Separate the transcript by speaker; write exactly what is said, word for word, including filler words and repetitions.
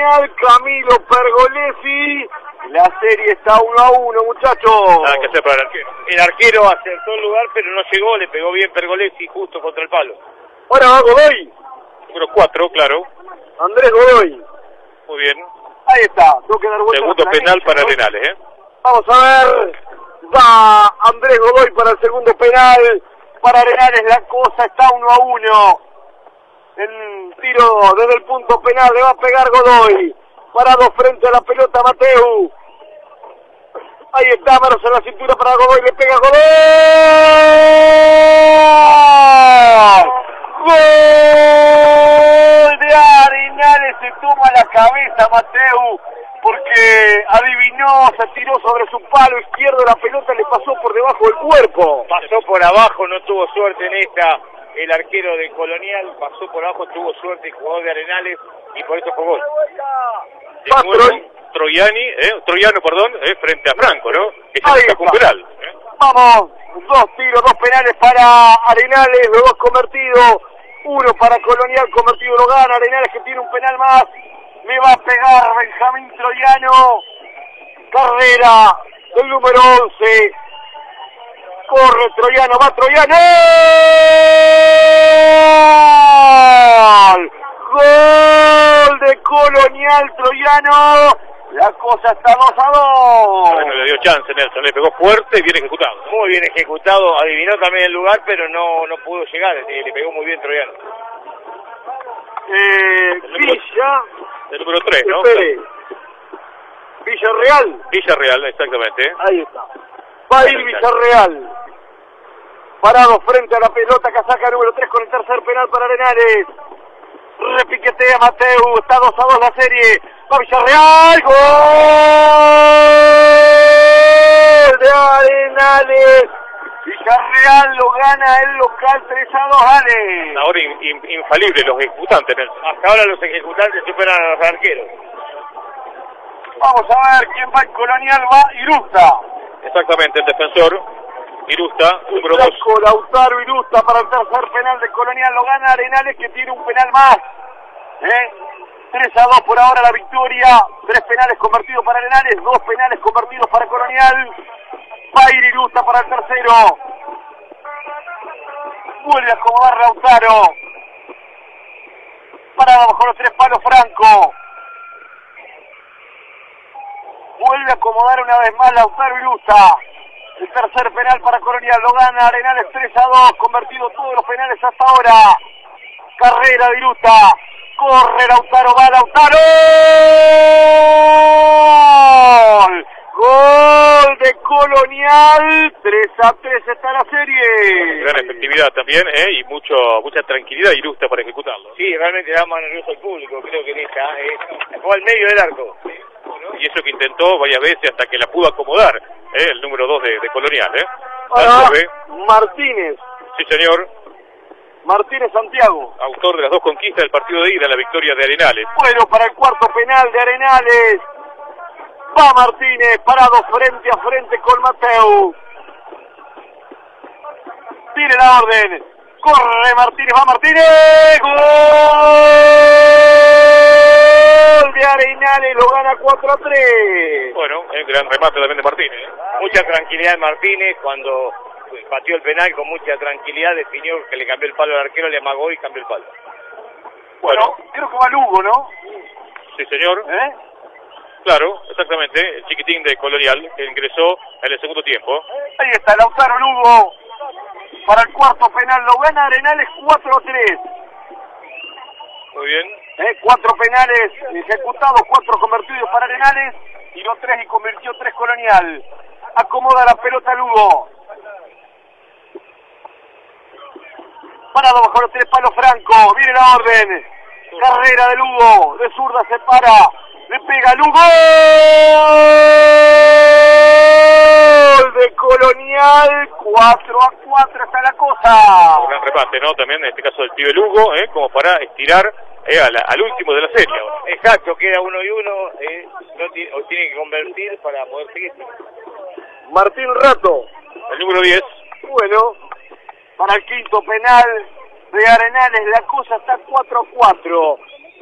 Speaker 1: Colonial, Camilo Pergolesi. La serie está uno a uno, muchachos.
Speaker 2: Nada que hacer para el arquero. El arquero acertó el lugar, pero no llegó, le pegó bien Pergolesi justo contra el palo.
Speaker 1: Ahora va Godoy.
Speaker 2: Número cuatro, claro.
Speaker 1: Andrés Godoy.
Speaker 2: Muy bien.
Speaker 1: Ahí está, tengo que dar vuelta.
Speaker 2: Segundo penal para
Speaker 1: ¿no?
Speaker 2: Arenales, ¿eh?
Speaker 1: Vamos a ver. Va Andrés Godoy para el segundo penal. Para Arenales la cosa está uno a uno. El tiro desde el punto penal le va a pegar Godoy. Parado frente a la pelota Mateu. Ahí está, manos en la cintura para Godoy, le pega Godoy. ¡Gol de Arenales! Se toma la cabeza Mateu porque adivinó, se tiró sobre su palo izquierdo, la pelota le pasó por debajo del cuerpo.
Speaker 2: Pasó por abajo, no tuvo suerte en esta. El arquero de Colonial pasó por abajo, tuvo suerte el jugador de Arenales y por eso fue gol. De nuevo, Troiani, eh, Troiano, perdón, eh, frente a Franco, ¿no? Que se está con penal. ¿eh?
Speaker 1: Vamos, dos tiros, dos penales para Arenales, los dos convertidos. Uno para Colonial, convertido lo gana. Arenales que tiene un penal más. Le va a pegar Benjamín Troiano. Carrera del número once. Corre Troiano, va Troiano. ¡Gol de Colonial Troiano! La cosa está dos a dos.
Speaker 2: Bueno, le dio chance Nelson, le pegó fuerte y bien ejecutado. Muy bien ejecutado, adivinó también el lugar, pero no no pudo llegar, le pegó muy bien Troiano.
Speaker 1: Eh, Villa.
Speaker 2: El número tres, ¿no?
Speaker 1: Espere. Villarreal.
Speaker 2: Villarreal, exactamente.
Speaker 1: Ahí está. Va a ir Villarreal. Parado frente a la pelota, casaca número tres con el tercer penal para Arenales. Repiquetea Mateu, está dos a dos la serie. Va Villarreal, gol de Arenales. Villarreal lo gana el local tres a dos, Ale.
Speaker 2: Ahora in, in, infalible los ejecutantes, Nelson. Hasta ahora los ejecutantes superan a los arqueros.
Speaker 1: Vamos a ver quién va en Colonial, va Irusta.
Speaker 2: Exactamente, el defensor. Irusta, número dos.
Speaker 1: Lautaro Irusta para el tercer penal de Colonial, lo gana Arenales que tiene un penal más. ¿Eh? tres a dos por ahora la victoria, tres penales convertidos para Arenales, dos penales convertidos para Colonial. Va a ir Irusta para el tercero. Vuelve a acomodar Lautaro. Parado bajo los tres palos Franco. Vuelve a acomodar una vez más Lautaro Irusta. El tercer penal para Colonial, lo gana Arenales tres a dos, convertido todos los penales hasta ahora. Carrera de Irusta, corre Lautaro, va Lautaro. Gol de Colonial, tres a tres está la serie.
Speaker 2: Gran efectividad también, ¿eh? Y mucho mucha tranquilidad Irusta para ejecutarlo. Sí, realmente da más nervioso al público, creo que en esta, ¿eh? Fue al medio del arco. ¿Sí? Y eso que intentó varias veces hasta que la pudo acomodar, ¿eh? El número dos de, de Colonial, ¿eh?
Speaker 1: Ahora, Martínez.
Speaker 2: Sí, señor.
Speaker 1: Martínez Santiago.
Speaker 2: Autor de las dos conquistas del partido de ida, la victoria de Arenales.
Speaker 1: Bueno, para el cuarto penal de Arenales. Va Martínez, parado frente a frente con Mateu. Tire la orden. Corre Martínez, va Martínez. Gol de Arenales, lo gana cuatro a tres.
Speaker 2: Bueno, el gran remate también de Martínez. ¿eh? Mucha tranquilidad de Martínez cuando pateó el penal, con mucha tranquilidad definió que le cambió el palo al arquero, le amagó y cambió el palo.
Speaker 1: Bueno, bueno creo que va Lugo, ¿no?
Speaker 2: Sí, señor.
Speaker 1: ¿Eh?
Speaker 2: Claro, exactamente, el chiquitín de Colonial que ingresó en el segundo tiempo.
Speaker 1: Ahí está, Lautaro Lugo. Para el cuarto penal lo gana Arenales cuatro a tres.
Speaker 2: Muy bien.
Speaker 1: ¿Eh? Cuatro penales ejecutados, cuatro convertidos para Arenales. Tiró tres y convirtió tres Colonial. Acomoda la pelota Lugo. Parado bajo los tres palos Franco. Viene la orden. Carrera de Lugo. De zurda se para. Le pega Lugo. Gol de Colonial. cuatro a cuatro está la cosa.
Speaker 2: Un gran remate, ¿no? También en este caso del pibe Lugo, ¿eh? Como para estirar eh, al, al último de la serie. Exacto, queda uno y uno. Eh, no tiene, o tiene que convertir para poder seguir.
Speaker 1: Martín Rato.
Speaker 2: El número diez.
Speaker 1: Bueno, para el quinto penal de Arenales la cosa está cuatro a cuatro.